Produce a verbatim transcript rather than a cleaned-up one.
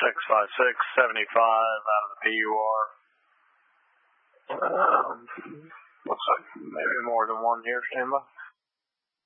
six five six, seventy-five out of the P U R. Um, looks like maybe more than one here, standby.